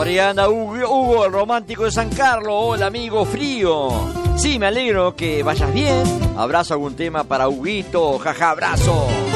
Por ahí anda Hugo, el romántico de San Carlos. Hola, amigo frío. Sí, me alegro que vayas bien. Abrazo, algún tema para Huguito. Jaja, abrazo.